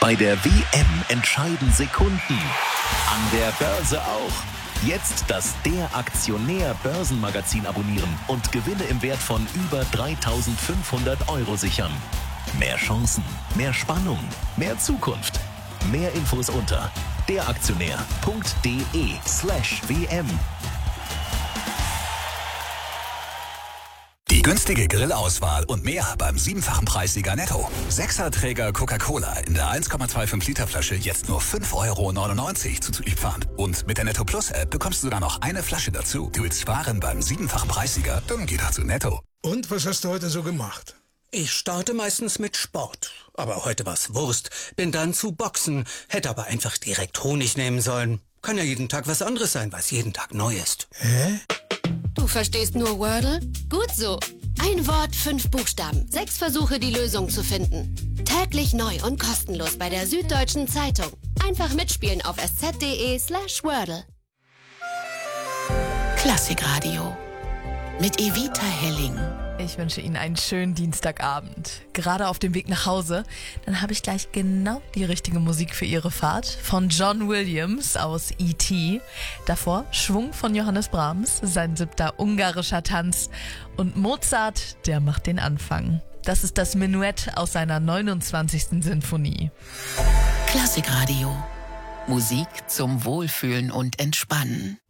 Bei der WM entscheiden Sekunden. An der Börse auch. Jetzt das Der Aktionär Börsenmagazin abonnieren und Gewinne im Wert von über 3.500 € sichern. Mehr Chancen, mehr Spannung, mehr Zukunft. Mehr Infos unter deraktionär.de/WM. Die günstige Grillauswahl und mehr beim 7-fachen Preissieger Netto. 6er-Träger Coca-Cola in der 1,25 Liter Flasche jetzt nur 5,99 € zu liefern. Und mit der Netto Plus App bekommst du sogar noch eine Flasche dazu. Du willst sparen beim 7-fachen Preissieger? Dann geh doch zu Netto. Und was hast du heute so gemacht? Ich starte meistens mit Sport. Aber heute war's Wurst. Bin dann zu Boxen. Hätte aber einfach direkt Honig nehmen sollen. Kann ja jeden Tag was anderes sein, weil es jeden Tag neu ist. Hä? Du verstehst nur Wordle? Gut so. Ein Wort, 5 Buchstaben. 6 Versuche, die Lösung zu finden. Täglich neu und kostenlos bei der Süddeutschen Zeitung. Einfach mitspielen auf sz.de/Wordle. Klassikradio mit Evita Helling. Ich wünsche Ihnen einen schönen Dienstagabend. Gerade auf dem Weg nach Hause, dann habe ich gleich genau die richtige Musik für Ihre Fahrt. Von John Williams aus E.T. Davor Schwung von Johannes Brahms, sein 7. ungarischer Tanz. Und Mozart, der macht den Anfang. Das ist das Menuett aus seiner 29. Sinfonie. Klassikradio. Musik zum Wohlfühlen und Entspannen.